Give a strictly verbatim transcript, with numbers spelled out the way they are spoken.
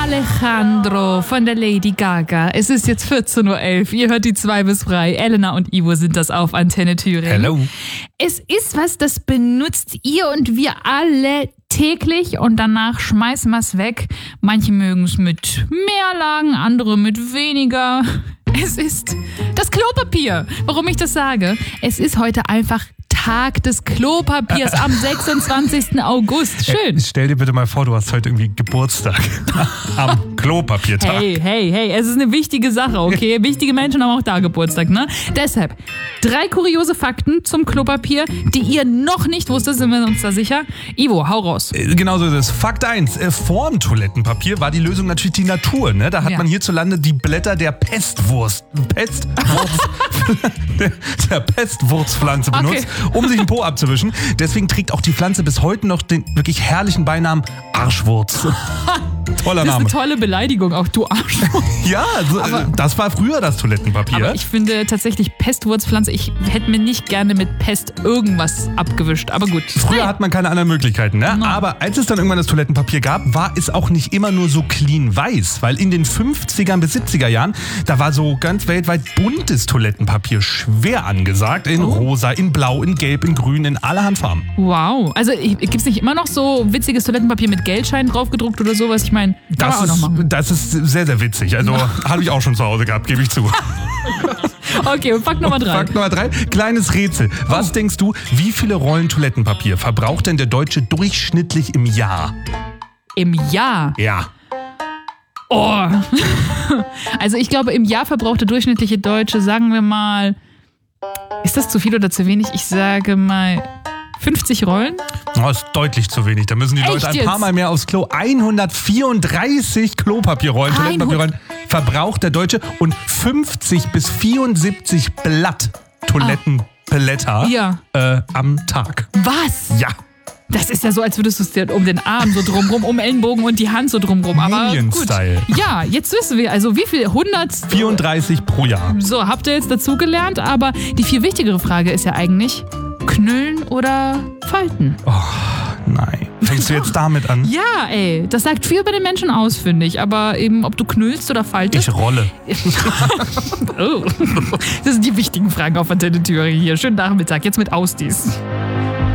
Alejandro von der Lady Gaga. Es ist jetzt vierzehn Uhr elf. Ihr hört die zwei bis frei. Elena und Ivo sind das auf Antenne Thüringen. Hello. Es ist was, das benutzt ihr und wir alle täglich und danach schmeißen wir es weg. Manche mögen es mit mehr Lagen, andere mit weniger. Es ist das Klopapier. Warum ich das sage? Es ist heute einfach Tag des Klopapiers am sechsundzwanzigsten August. Schön. Äh, stell dir bitte mal vor, du hast heute irgendwie Geburtstag am Klopapiertag. Hey, hey, hey, es ist eine wichtige Sache, okay? Wichtige Menschen haben auch da Geburtstag, ne? Deshalb, drei kuriose Fakten zum Klopapier, die ihr noch nicht wusstet, sind wir uns da sicher. Ivo, hau raus. Äh, Genau so ist es. Fakt eins. Äh, vorm Toilettenpapier war die Lösung natürlich die Natur. Ne? Da hat Ja. man hierzulande die Blätter der Pestwurst, Pestwurz, der, der Pestwurzpflanze benutzt, Okay. um sich den Po abzuwischen. Deswegen trägt auch die Pflanze bis heute noch den wirklich herrlichen Beinamen Arschwurz. Toller Das ist Name. eine tolle Beleidigung, auch du Arsch. Ja, so, Aber- äh, das war früher das Toilettenpapier. Aber ich finde tatsächlich Pestwurzpflanze, ich hätte mir nicht gerne mit Pest irgendwas abgewischt, aber gut. Früher hat man keine anderen Möglichkeiten, ne? No. Aber als es dann irgendwann das Toilettenpapier gab, war es auch nicht immer nur so clean weiß, weil in den fünfziger bis siebziger Jahren, da war so ganz weltweit buntes Toilettenpapier schwer angesagt, in Oh. rosa, in blau, in gelb, in grün, in allerhand Farben. Wow. Also gibt es nicht immer noch so witziges Toilettenpapier mit Geldscheinen draufgedruckt oder sowas? Ich meine, kann Das man auch ist, noch machen. das ist sehr, sehr witzig. Also habe ich auch schon zu Hause gehabt, gebe ich zu. Okay, und Fakt Nummer drei. Fakt Nummer drei, kleines Rätsel. Was denkst du, wie viele Rollen Toilettenpapier verbraucht denn der Deutsche durchschnittlich im Jahr? Im Jahr. Ja. Oh. Also ich glaube, im Jahr verbraucht der durchschnittliche Deutsche, sagen wir mal, ist das zu viel oder zu wenig? Ich sage mal fünfzig Rollen. Oh, ist deutlich zu wenig. Da müssen die Echt Leute ein jetzt? paar Mal mehr aufs Klo. hundertvierunddreißig Klopapierrollen, Toilettenpapierrollen verbraucht der Deutsche und fünfzig bis vierundsiebzig Blatt Toilettenblätter Ja. äh, am Tag. Was? Ja, Das ist ja so, als würdest du es dir um den Arm so drumrum, um Ellenbogen und die Hand so drumrum. Aber gut. Mumien-Style. Ja, jetzt wissen wir, also wie viel? hundert? vierunddreißig pro Jahr. So, habt ihr jetzt dazugelernt, aber die viel wichtigere Frage ist ja eigentlich, knüllen oder falten? Nein. Fängst du jetzt damit an? Ja, ey, das sagt viel über den Menschen aus, finde ich. Aber eben, ob du knüllst oder faltest. Ich rolle. Oh. Das sind die wichtigen Fragen auf Antenne Thüringen hier. Schönen Nachmittag, jetzt mit Ausdies.